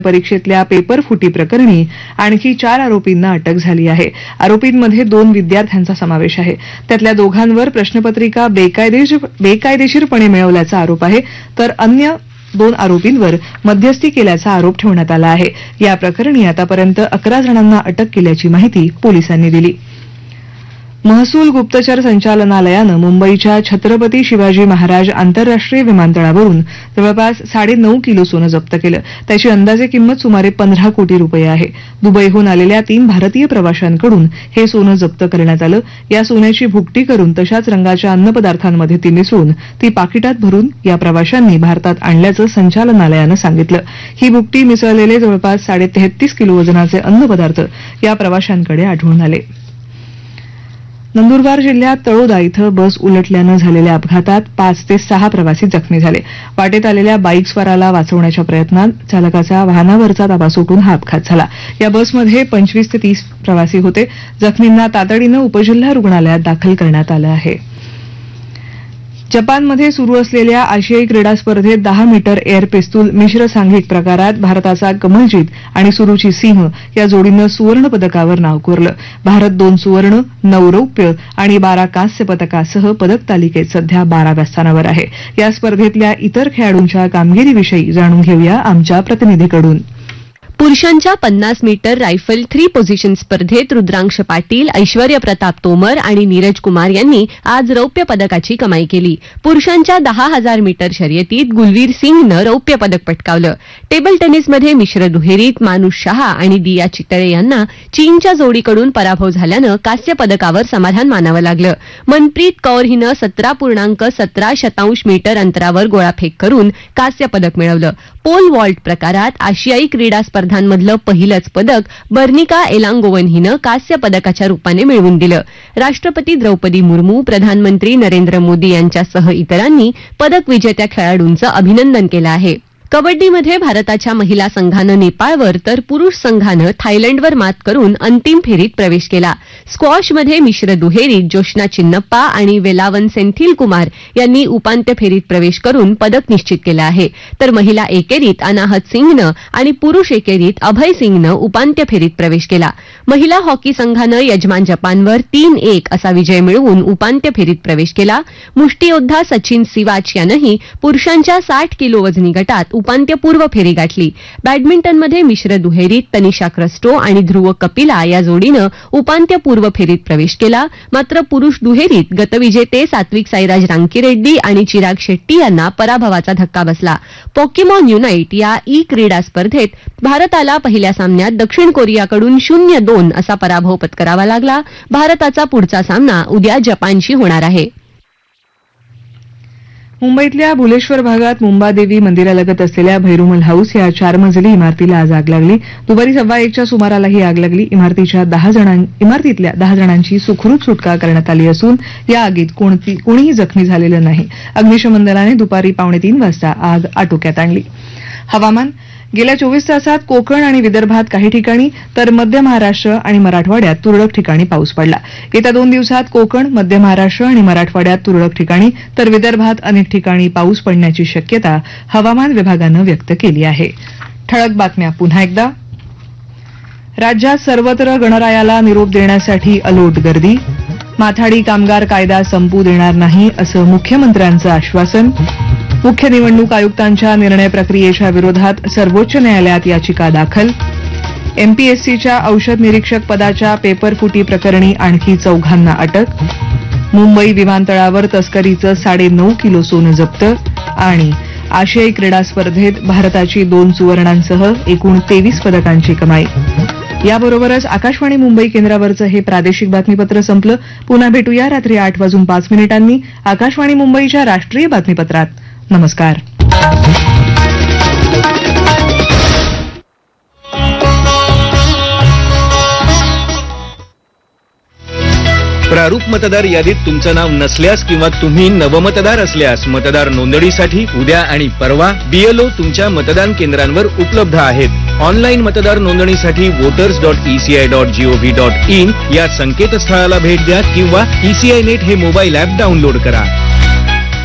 परीक्षेतल्या paper फुटी प्रकरणी आणखी 4 आरोपींना अटक झाली आहे. आरोपींमध्ये 2 विद्यार्थ्यांचा समावेश आहे. त्यातल्या दोघांवर प्रश्नपत्रिका बेकायदेशीरपणे मिळवल्याचा आरोप आहे, तर अन्य 2 आरोपींवर मध्यस्थी केल्याचा आरोप ठेवण्यात आला आहे. या प्रकरणी आतापर्यंत 11 जणांना अटक केल्याची माहिती पोलिसांनी दिली. महसूल गुप्तचर संचालनालयानं मुंबईच्या छत्रपती शिवाजी महाराज आंतरराष्ट्रीय विमानतळावरून जवळपास 9.5 किलो सोनं जप्त केलं. त्याची अंदाजे किंमत सुमारे 15 कोटी रुपये आहे. दुबईहून आलेल्या 3 भारतीय प्रवाशांकडून हे सोनं जप्त करण्यात आलं. या सोन्याची भुकटी करून तशाच रंगाच्या अन्नपदार्थांमध्ये ती मिसळून ती पाकिटात भरून या प्रवाशांनी भारतात आणल्याचं संचालनालयानं सांगितलं. ही भुकटी मिसळलेले जवळपास 33.5 किलो वजनाचे अन्नपदार्थ या प्रवाशांकडे आढळून आले. नंदुरबार जिल्ह्यात तळोदा इथं बस उलटल्यानं झालेल्या अपघातात 5 ते 6 प्रवासी जखमी झाले. वाटेत आलेल्या बाईकस्वाराला वाचवण्याच्या प्रयत्नात चालकाचा वाहनावरचा ताबा सुटून हा अपघात झाला. या बसमध्ये 25 ते 30 प्रवासी होते. जखमींना तातडीनं उपजिल्हा रुग्णालयात दाखल करण्यात आलं आहे. जपानमध्ये सुरू असलेल्या आशियाई क्रीडा स्पर्धेत 10 मीटर एअर पिस्तूल मिश्र सांघिक प्रकारात भारताचा कमलजीत आणि सुरुची सिंह या जोडीनं सुवर्ण पदकावर नाव कोरलं. भारत 2 सुवर्ण, 9 रौप्य आणि 12 कांस्य पदकासह पदक तालिकेत सध्या 12व्या स्थानावर आहे. या स्पर्धेतल्या इतर खेळाडूंच्या कामगिरीविषयी जाणून घेऊया आमच्या प्रतिनिधीकडून. पुरुषांच्या 50 मीटर रायफल 3 पोझिशन स्पर्धेत रुद्रांश पाटील, ऐश्वर्य प्रताप तोमर आणि नीरज कुमार यांनी आज रौप्य पदकाची कमाई केली. पुरुषांच्या 10,000 मीटर शर्यतीत गुलवीर सिंगनं रौप्य पदक पटकावलं. टेबल टेनिसमध्ये मिश्र दुहेरीत मानुष शहा आणि दिया चितळे यांना चीनच्या जोडीकडून पराभव झाल्यानं कांस्य पदकावर समाधान मानावं लागलं. मनप्रीत कौर हिनं 17.17 मीटर अंतरावर गोळाफेक करून कांस्य पदक मिळवलं. पोल वॉल्ट प्रकारात आशियाई क्रीडा स्पर्धांमधलं पहिलंच पदक बर्निका एलांगोवन हिनं कांस्य पदकाच्या रूपाने मिळवून दिलं. राष्ट्रपती द्रौपदी मुर्मू, प्रधानमंत्री नरेंद्र मोदी यांच्यासह इतरांनी पदक विजेत्या खेळाडूंचं अभिनंदन केलं आहे. कबड्डीमध्ये भारताच्या महिला संघानं नेपाळवर तर पुरुष संघानं थायलंडवर मात करून अंतिम फेरीत प्रवेश केला. स्क्वॉशमध्ये मिश्र दुहेरीत जोशना चिन्नप्पा आणि वेलावन सेंथिल कुमार यांनी उपांत्य फेरीत प्रवेश करून पदक निश्चित केलं आहे, तर महिला एकेरीत अनाहत सिंगनं आणि पुरुष एकेरीत अभय सिंगनं उपांत्य फेरीत प्रवेश केला. महिला हॉकी संघानं यजमान जपानवर 3-1 असा विजय मिळवून उपांत्य फेरीत प्रवेश केला. मुष्टियोद्धा सचिन सिवाच यानंही पुरुषांच्या 60 किलो वजनी गटात उपांत्यपूर्व फेरी गाठली. बॅडमिंटनमध्ये मिश्र दुहेरीत तनिषा क्रस्टो आणि ध्रुव कपिला या जोडीनं उपांत्यपूर्व फेरीत प्रवेश केला. मात्र पुरुष दुहेरीत गतविजेते सात्विक साईराज रांकीरेड्डी आणि चिराग शेट्टी यांना पराभवाचा धक्का बसला. पोकेमॉन युनाइट या क्रीडा स्पर्धेत भारताला पहिल्या सामन्यात दक्षिण कोरियाकडून 0-2 असा पराभव पत्करावा लागला. भारताचा पुढचा सामना उद्या जपानशी होणार आहे. मुंबईतल्या भुलेश्वर भागात मुंबादेवी मंदिरालगत असलेल्या भैरुमल हाऊस या 4 मजली इमारतीला आज आग लागली. दुपारी 1:15च्या सुमाराला ही आग लागली. इमारतीतल्या 10 जणांची सुखरूप सुटका करण्यात आली असून या आगीत कोणीही जखमी झालेलं नाही. अग्निशमन दलाने दुपारी 2:45 वाजता आग आटोक्यात आणली. हवामान. गेल्या 24 तासात कोकण आणि विदर्भात काही ठिकाणी तर मध्य महाराष्ट्र आणि मराठवाड्यात तुरळक ठिकाणी पाऊस पडला. येत्या 2 दिवसात कोकण, मध्य महाराष्ट्र आणि मराठवाड्यात तुरळक ठिकाणी तर विदर्भात अनेक ठिकाणी पाऊस पडण्याची शक्यता हवामान विभागानं व्यक्त केली आहे. ठळक बातम्या पुन्हा एकदा. राज्यात सर्वत्र गणरायाला निरोप देण्यासाठी अलोट गर्दी. माथाडी कामगार कायदा संपू देणार नाही असं मुख्यमंत्र्यांचं आश्वासन. मुख्य निवडणूक आयुक्तांच्या निर्णय प्रक्रियेच्या विरोधात सर्वोच्च न्यायालयात याचिका दाखल. एमपीएससीच्या औषध निरीक्षक पदाच्या पेपरफुटी प्रकरणी आणखी 4घांना अटक. मुंबई विमानतळावर तस्करीचं 9.5 किलो सोनं जप्त. आणि आशियाई क्रीडा स्पर्धेत भारताची 2 सुवर्णांसह एकूण 23 पदकांची कमाई. याबरोबरच आकाशवाणी मुंबई केंद्रावरचं हे प्रादेशिक बातमीपत्र संपलं. पुन्हा भेटूया रात्री 8:05 आकाशवाणी मुंबईच्या राष्ट्रीय बातमीपत्रात. नमस्कार. प्रारूप मतदार यादीत तुमचं नाव नसल्यास किंवा तुम्ही नवमतदार असल्यास मतदार नोंदणीसाठी उद्या आणि परवा बीएलओ तुमच्या मतदान केंद्रांवर उपलब्ध आहेत. ऑनलाईन मतदार नोंदणीसाठी voters.eci.gov.in या संकेतस्थळाला भेट द्या किंवा ECI नेट हे मोबाईल ॲप डाउनलोड करा.